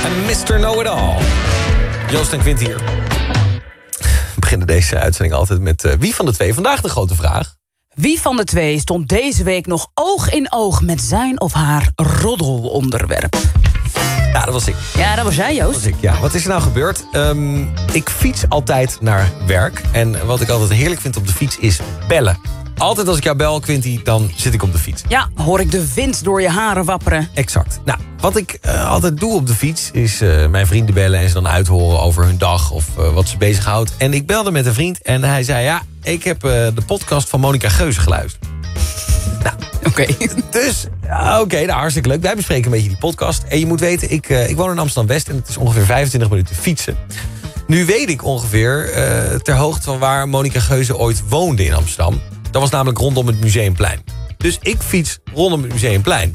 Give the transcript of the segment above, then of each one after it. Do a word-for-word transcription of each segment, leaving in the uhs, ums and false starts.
En mister Know-it-all. Joost en Quint hier. We beginnen deze uitzending altijd met uh, wie van de twee? Vandaag de grote vraag. Wie van de twee stond deze week nog oog in oog met zijn of haar roddelonderwerp? Ja, dat was ik. Ja, dat was jij, Joost. Dat was ik, ja. Wat is er nou gebeurd? Um, ik fiets altijd naar werk. En wat ik altijd heerlijk vind op de fiets is bellen. Altijd als ik jou bel, Quinty, dan zit ik op de fiets. Ja, hoor ik de wind door je haren wapperen. Exact. Nou, wat ik uh, altijd doe op de fiets is uh, mijn vrienden bellen en ze dan uithoren over hun dag of uh, wat ze bezighoudt. En ik belde met een vriend en hij zei, ja, ik heb uh, de podcast van Monica Geuze geluisterd. Nou, oké. Okay. Dus, oké, okay, nou, hartstikke leuk. Wij bespreken een beetje die podcast. En je moet weten, ik, uh, ik woon in Amsterdam-West en het is ongeveer vijfentwintig minuten fietsen. Nu weet ik ongeveer uh, ter hoogte van waar Monica Geuze ooit woonde in Amsterdam. Dat was namelijk rondom het Museumplein. Dus ik fiets rondom het Museumplein.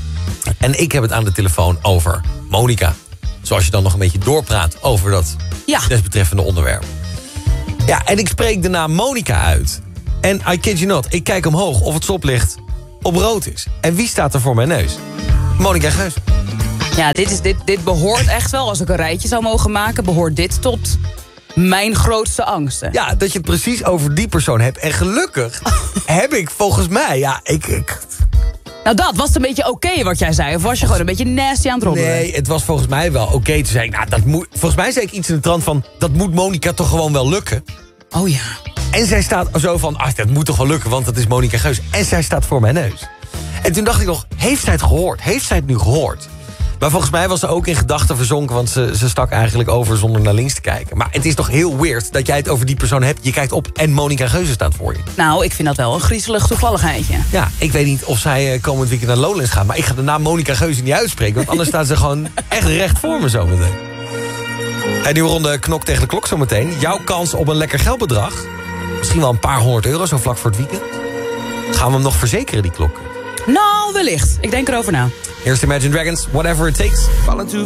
En ik heb het aan de telefoon over Monica. Zoals je dan nog een beetje doorpraat over dat ja. desbetreffende onderwerp. Ja, en ik spreek de naam Monica uit. En I kid you not, ik kijk omhoog of het stoplicht op rood is. En wie staat er voor mijn neus? Monica Geuze. Ja, dit, is, dit, dit behoort echt wel, als ik een rijtje zou mogen maken, behoort dit tot mijn grootste angsten. Ja, dat je het precies over die persoon hebt. En gelukkig heb ik volgens mij, ja, ik... ik nou, dat was het een beetje oké okay wat jij zei. Of was je gewoon een beetje nasty aan het roddelen? Nee, het was volgens mij wel oké. Okay. Toen zei ik, nou, dat moet... Volgens mij zei ik iets in de trant van, dat moet Monica toch gewoon wel lukken? Oh ja. En zij staat zo van, ach, dat moet toch wel lukken, want dat is Monica Geuze. En zij staat voor mijn neus. En toen dacht ik nog, heeft zij het gehoord? Heeft zij het nu gehoord? Maar volgens mij was ze ook in gedachten verzonken, want ze, ze stak eigenlijk over zonder naar links te kijken. Maar het is toch heel weird dat jij het over die persoon hebt. Je kijkt op en Monica Geuze staat voor je. Nou, ik vind dat wel een griezelig toevalligheidje. Ja, ik weet niet of zij komend weekend naar Lowlands gaat, maar ik ga de naam Monica Geuze niet uitspreken, want anders staat ze gewoon echt recht voor me zo meteen. En nieuwe ronde knok tegen de klok zometeen. Jouw kans op een lekker geldbedrag. Misschien wel een paar honderd euro, zo vlak voor het weekend. Gaan we hem nog verzekeren, die klok? Nou, wellicht. Ik denk erover na. Eerst Imagine Dragons, Whatever It Takes.